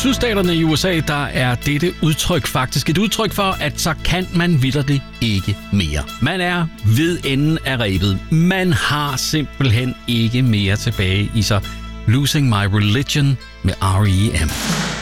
sydstaterne i USA, der er dette udtryk faktisk et udtryk for, at så kan man vitterligt ikke mere. Man er ved enden af rebet. Man har simpelthen ikke mere tilbage i sig. Losing My Religion med R.E.M.